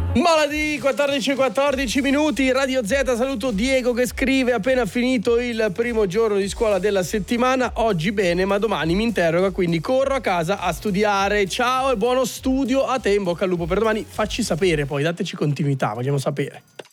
Maladi, 14 minuti, Radio Z, saluto Diego che scrive: appena finito il primo giorno di scuola della settimana, oggi bene ma domani mi interroga, quindi corro a casa a studiare. Ciao e buono studio a te, in bocca al lupo per domani, facci sapere poi, dateci continuità, vogliamo sapere.